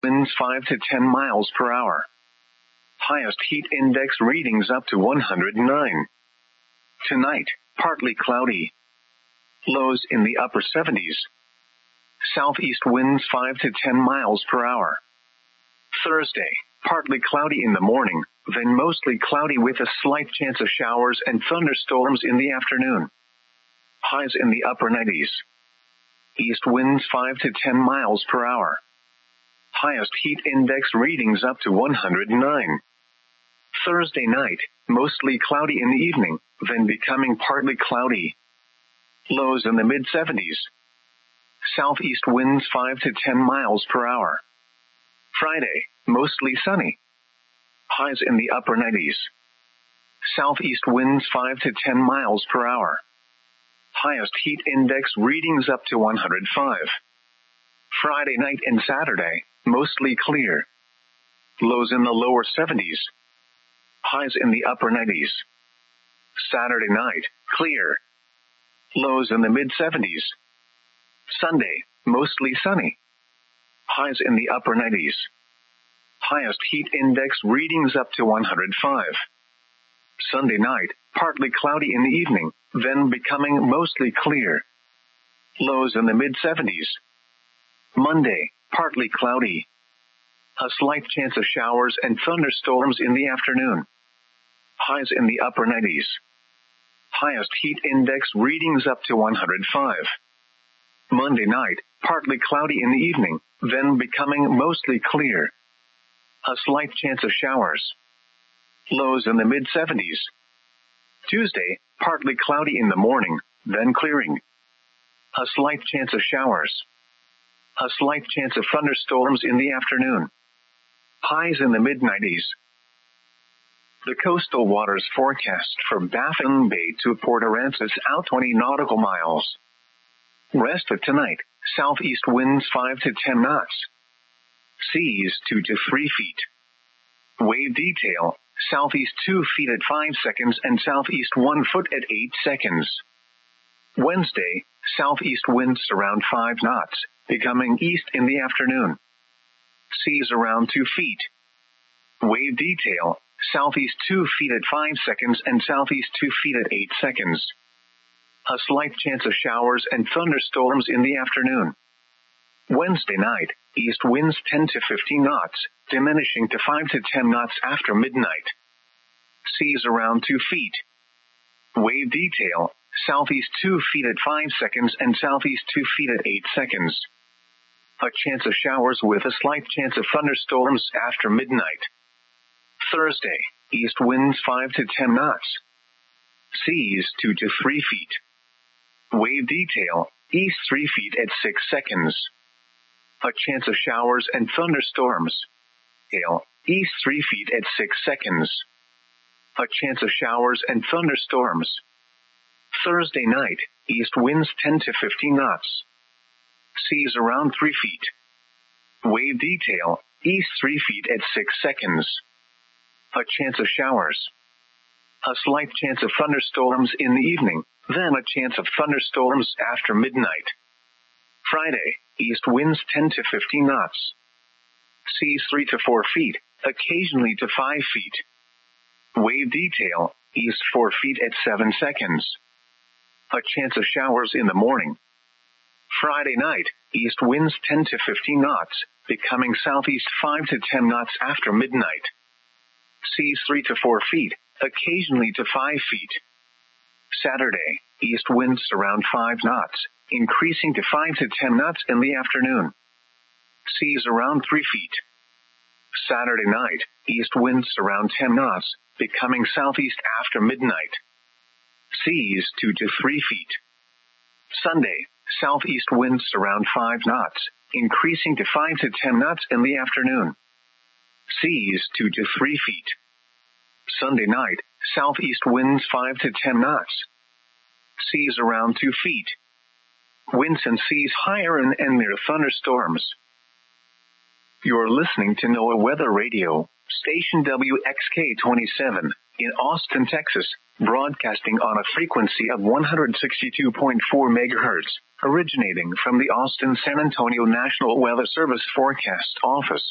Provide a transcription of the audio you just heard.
winds 5 to 10 miles per hour. Highest heat index readings up to 109. Tonight, partly cloudy. Lows in the upper 70s. Southeast winds 5 to 10 miles per hour. Thursday, partly cloudy in the morning, then mostly cloudy with a slight chance of showers and thunderstorms in the afternoon. Highs in the upper 90s. East winds 5 to 10 miles per hour. Highest heat index readings up to 109. Thursday night, mostly cloudy in the evening, then becoming partly cloudy. Lows in the mid-70s. Southeast winds 5 to 10 miles per hour. Friday, mostly sunny. Highs in the upper 90s. Southeast winds 5 to 10 miles per hour. Highest heat index readings up to 105. Friday night and Saturday, mostly clear. Lows in the lower 70s. Highs in the upper 90s. Saturday night, clear. Lows in the mid-70s. Sunday, mostly sunny. Highs in the upper 90s. Highest heat index readings up to 105. Sunday night, partly cloudy in the evening, then becoming mostly clear. Lows in the mid-70s. Monday, partly cloudy. A slight chance of showers and thunderstorms in the afternoon. Highs in the upper 90s. Highest heat index readings up to 105. Monday night, partly cloudy in the evening, then becoming mostly clear. A slight chance of showers. Lows in the mid-70s. Tuesday, partly cloudy in the morning, then clearing. A slight chance of showers. A slight chance of thunderstorms in the afternoon. Highs in the mid-90s. The coastal waters forecast for Baffin Bay to Port Aransas out 20 nautical miles. Rest of tonight, southeast winds 5 to 10 knots. Seas 2 to 3 feet. Wave detail, southeast 2 feet at 5 seconds and southeast 1 foot at 8 seconds. Wednesday, southeast winds around 5 knots, becoming east in the afternoon. Seas around 2 feet. Wave detail, southeast 2 feet at 5 seconds and southeast 2 feet at 8 seconds. A slight chance of showers and thunderstorms in the afternoon. Wednesday night, east winds 10 to 15 knots, diminishing to 5 to 10 knots after midnight. Seas around 2 feet. Wave detail, southeast 2 feet at 5 seconds and southeast 2 feet at 8 seconds. A chance of showers with a slight chance of thunderstorms after midnight. Thursday, east winds 5 to 10 knots. Seas 2 to 3 feet. Wave detail, east 3 feet at 6 seconds. A chance of showers and thunderstorms. Gale, east 3 feet at 6 seconds. A chance of showers and thunderstorms. Thursday night, east winds 10 to 15 knots. Seas around 3 feet. Wave detail, east 3 feet at 6 seconds. A chance of showers. A slight chance of thunderstorms in the evening, then a chance of thunderstorms after midnight. Friday, east winds 10 to 15 knots. Seas 3 to 4 feet, occasionally to 5 feet. Wave detail, east 4 feet at 7 seconds. A chance of showers in the morning. Friday night, east winds 10 to 15 knots, becoming southeast 5 to 10 knots after midnight. Seas 3 to 4 feet, occasionally to 5 feet. Saturday, east winds around 5 knots, increasing to 5 to 10 knots in the afternoon. Seas around 3 feet. Saturday night, east winds around 10 knots, becoming southeast after midnight. Seas 2 to 3 feet. Sunday, southeast winds around 5 knots, increasing to 5 to 10 knots in the afternoon. Seas 2 to 3 feet. Sunday night, southeast winds 5 to 10 knots. Seas around 2 feet. Winds and seas higher and near thunderstorms. You're listening to NOAA Weather Radio, station WXK-27, in Austin, Texas, broadcasting on a frequency of 162.4 megahertz, originating from the Austin-San Antonio National Weather Service Forecast Office.